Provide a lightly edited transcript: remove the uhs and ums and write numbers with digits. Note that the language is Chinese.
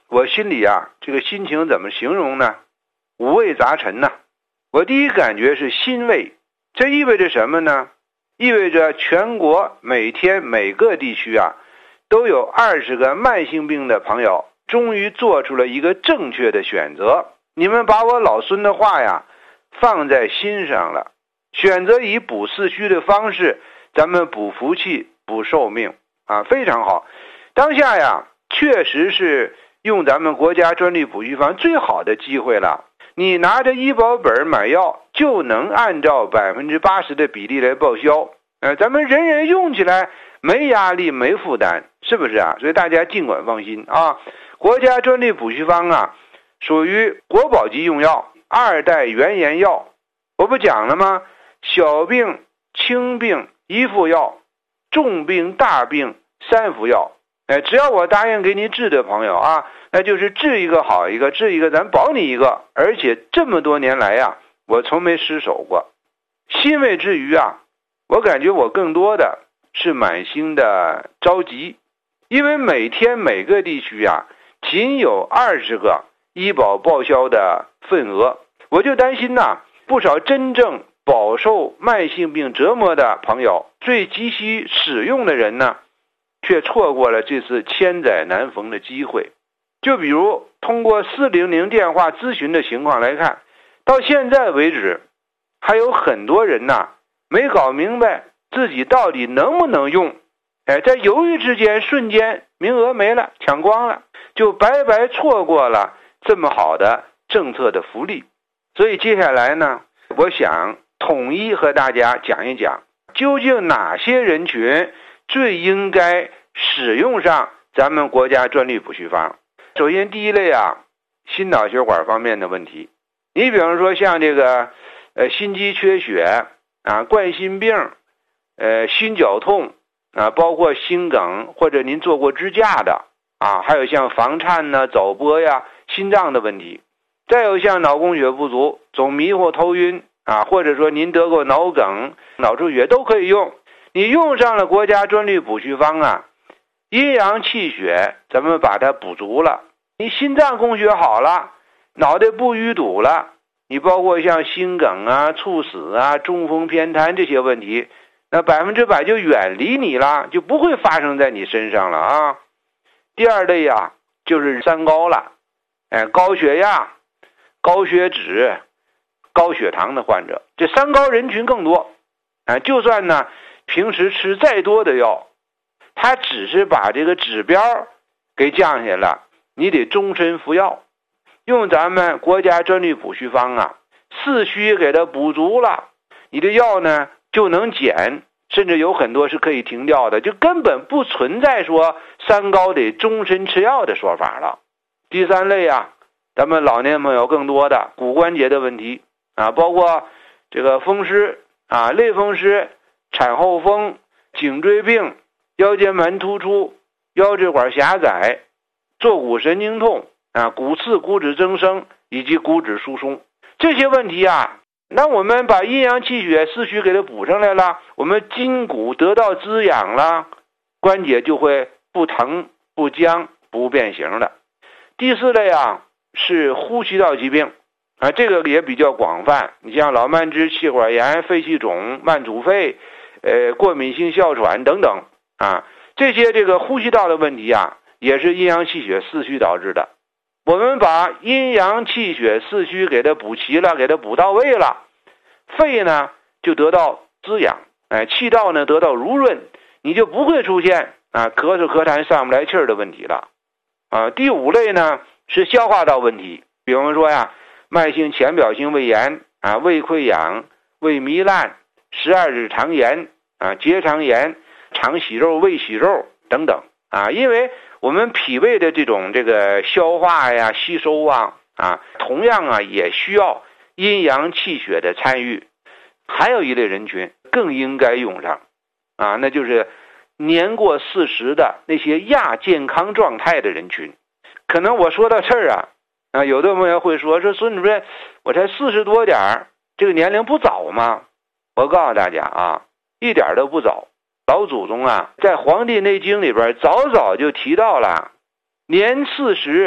我心里这个心情怎么形容呢？五味杂陈呢。我第一感觉是欣慰，这意味着什么呢？意味着全国每天每个地区都有20个慢性病的朋友终于做出了一个正确的选择。你们把我老孙的话放在心上了，选择以补四虚的方式，咱们补福气补寿命非常好。当下确实是用咱们国家专利补虚方最好的机会了。你拿着医保本买药就能按照80%的比例来报销，咱们人人用起来没压力没负担，是不是所以大家尽管放心国家专利补虚方属于国宝级用药，2代原研药。我不讲了吗？小病轻病1副药，重病大病3副药。只要我答应给你治的朋友那就是治一个好一个，治一个咱保你一个。而且这么多年来我从没失手过。欣慰之余我感觉我更多的是满心的着急，因为每天每个地区仅有20个医保报销的份额，我就担心不少真正饱受慢性病折磨的朋友，最急需使用的人却错过了这次千载难逢的机会。就比如通过400电话咨询的情况来看，到现在为止还有很多人没搞明白自己到底能不能用，在犹豫之间瞬间名额没了，抢光了，就白白错过了这么好的政策的福利。所以接下来我想统一和大家讲一讲，究竟哪些人群最应该使用上咱们国家专利补虚方。首先第一类心脑血管方面的问题，你比方说像这个心肌缺血冠心病心绞痛包括心梗，或者您做过支架的还有像房颤早搏心脏的问题。再有像脑供血不足，总迷糊头晕或者说您得过脑梗脑出血都可以用。你用上了国家专利补虚方阴阳气血咱们把它补足了，你心脏供血好了，脑袋不淤堵了，你包括像心梗猝死中风偏瘫这些问题，那100%就远离你了，就不会发生在你身上了第二类就是三高了，高血压高血脂高血糖的患者，这三高人群更多就算平时吃再多的药，它只是把这个指标给降下来了，你得终身服药。用咱们国家专利补虚方四虚给它补足了，你的药就能减，甚至有很多是可以停掉的，就根本不存在说三高得终身吃药的说法了。第三类咱们老年朋友更多的骨关节的问题包括这个风湿类风湿、产后风、颈椎病、腰间盘突出、腰椎管狭窄、坐骨神经痛骨刺骨质增生以及骨质疏松这些问题那我们把阴阳气血四虚给它补上来了，我们筋骨得到滋养了，关节就会不疼不僵不变形了。第四类是呼吸道疾病这个也比较广泛，你像老慢支、气管炎、肺气肿、慢阻肺过敏性哮喘等等这些这个呼吸道的问题也是阴阳气血四虚导致的。我们把阴阳气血四虚给它补齐了，给它补到位了，肺就得到滋养气道得到濡润，你就不会出现咳嗽咳痰上不来气儿的问题了第五类是消化道问题，比方说慢性浅表性胃炎胃溃疡、胃糜烂、12指肠炎结肠炎、肠息肉、胃息肉等等因为我们脾胃的这种这个消化吸收同样也需要阴阳气血的参与。还有一类人群更应该用上那就是年过40的那些亚健康状态的人群。可能我说到这儿有的朋友会说孙主任我才40多点这个年龄不早吗？我告诉大家一点都不早。老祖宗在《黄帝内经》里边早早就提到了，年40